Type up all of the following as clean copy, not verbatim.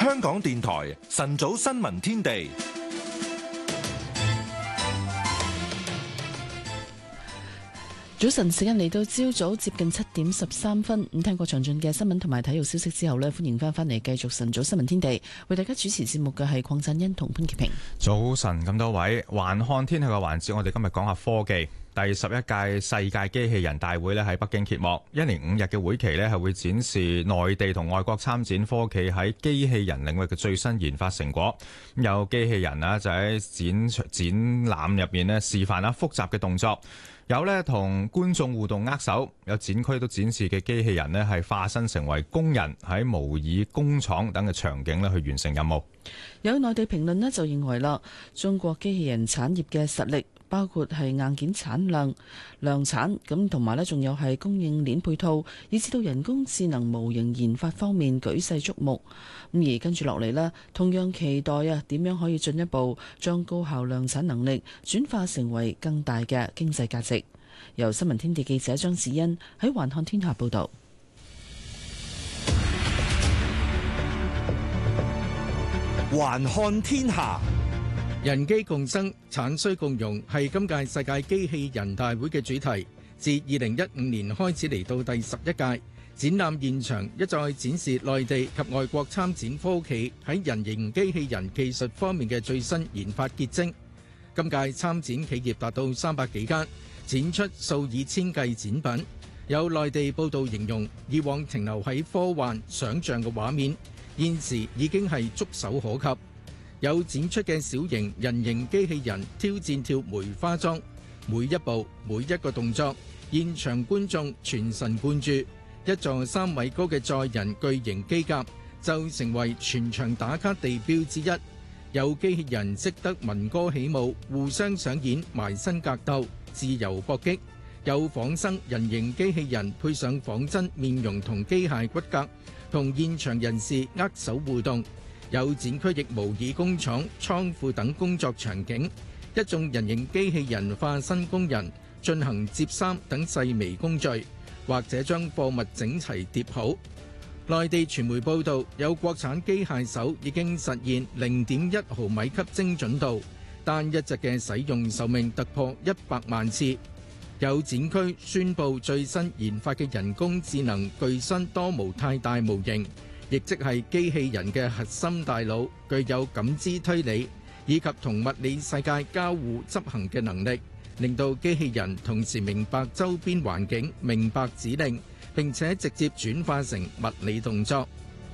香港電台晨早新聞天地。 早晨，時間嚟到朝早接近7:13。咁聽過詳盡嘅新聞同埋體育消息之後呢，歡迎翻嚟繼續晨早新聞天地，為大家主持節目嘅係鄺振欣同潘潔平。 早晨咁多位，環看天氣嘅環節，我哋今日講下科技。第11屆世界機器人大會喺北京揭幕，一連5日嘅會期係會展示內地同外國參展科技喺機器人領域嘅最新研發成果。有機器人就喺展覽入面示範複雜嘅動作，有同觀眾互動握手，有展區都展示嘅機器人係化身成為工人喺模擬工廠等嘅場景去完成任務。 有內地評論就認為啦，中國機器人產業嘅實力，包括係硬件產量產咁，同埋仲有係供應鏈配套，以至到人工智能模型研發方面舉世矚目。咁而跟住落嚟呢，同樣期待點樣可以進一步將高效量產能力轉化成為更大嘅經濟價值。由新聞天地記者張子欣喺環看天下報道。 環看天下。人機共生、產需共融係今屆世界機器人大會嘅主題。自2015年開始嚟到第11屆，展覽現場一再展示內地及外國參展科企喺人形機器人技術方面嘅最新研發結晶。今屆參展企業達到300幾間，展出數以千計展品。有內地報道形容，以往停留喺科幻想像嘅畫面，現時已經係觸手可及。有展出嘅小型人形機器人挑戰跳梅花樁，每一步每一個動作，現場觀眾全神貫注。一座3米高嘅載人巨型機甲就成為全場打卡地標之一。有機器人識得聞歌起舞，互相上演埋身格鬥、自由搏擊。有仿生人形機器人配上仿真面容同機械骨骼，同現場人士握手互動。有展區亦模擬工廠、倉庫等工作場景，一眾人形機器人化身工人進行摺衫等細微工序，或者將貨物整齊疊好。內地傳媒報道，有國產機械手已經實現0.1毫米級精準度，單一隻嘅使用壽命突破100萬次。有展區宣布最新研發嘅人工智能具身多模態大模型，亦即係機器人嘅核心大腦，具有感知推理以及同物理世界交互執行嘅能力，令到機器人同時明白周邊環境、明白指令，並且直接轉化成物理動作。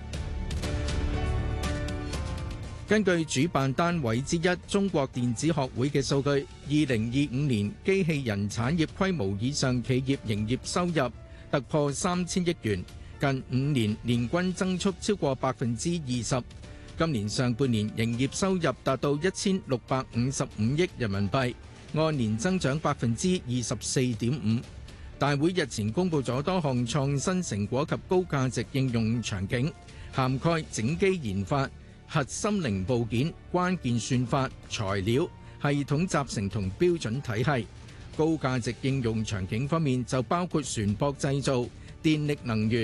根據主辦單位之一中國電子學會嘅數據，2025年機器人產業規模以上企業營業收入突破3000億元。近5年年均增速超過20%，今年上半年營業收入達到1655億人民幣，按年增長24.5%。大會日前公布咗多項創新成果及高價值應用場景，涵蓋整機研發、核心零部件、關鍵算法、材料、系統集成同標準體系。高價值應用場景方面就包括船舶製造、電力能源、